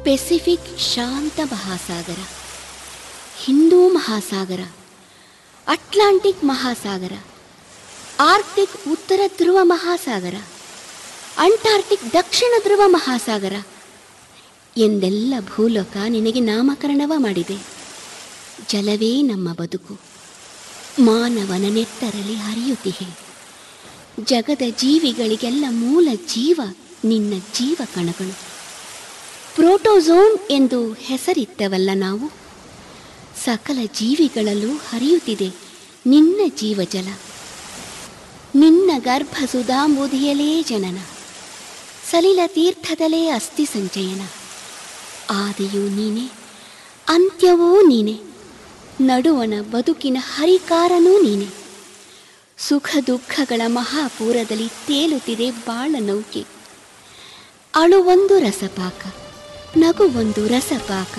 Pacific ಶಾಂತ ಮಹಾಸಾಗರ, ಹಿಂದೂ ಮಹಾಸಾಗರ, Atlantic ಮಹಾಸಾಗರ, Arctic ಉತ್ತರ ಧ್ರುವ ಮಹಾಸಾಗರ, Antarctic ದಕ್ಷಿಣ ಧ್ರುವ ಮಹಾಸಾಗರ ಎಂದೆಲ್ಲ ಭೂಲೋಕ ನಿನಗೆ ನಾಮಕರಣವ ಮಾಡಿದೆ. ಜಲವೇ ನಮ್ಮ ಬದುಕು, ಮಾನವನ ನೆತ್ತರಲ್ಲಿ ಹರಿಯುತ್ತಿಹೆ. ಜಗದ ಜೀವಿಗಳಿಗೆಲ್ಲ ಮೂಲ ಜೀವ ನಿನ್ನ ಜೀವ ಕಣಗಳು. ಪ್ರೋಟೋಝೋನ್ ಎಂದು ಹೆಸರಿತ್ತವಲ್ಲ ನಾವು. ಸಕಲ ಜೀವಿಗಳಲ್ಲೂ ಹರಿಯುತ್ತಿದೆ ನಿನ್ನ ಜೀವಜಲ. ನಿನ್ನ ಗರ್ಭ ಸುಧಾಂಬುಧಿಯಲೇ ಜನನ, ಸಲಿಲ ತೀರ್ಥದಲೇ ಅಸ್ಥಿ ಸಂಚಯನ. ಆದಿಯೂ ನೀನೆ, ಅಂತ್ಯವೂ ನೀನೆ, ನಡುವಣ ಬದುಕಿನ ಹರಿಕಾರನೂ ನೀನೆ. ಸುಖ ದುಃಖಗಳ ಮಹಾಪೂರದಲ್ಲಿ ತೇಲುತ್ತಿದೆ ಬಾಳ ನೌಕೆ. ಅಳುವೊಂದು ರಸಪಾಕ, ನಗುವೊಂದು ರಸಪಾಕ,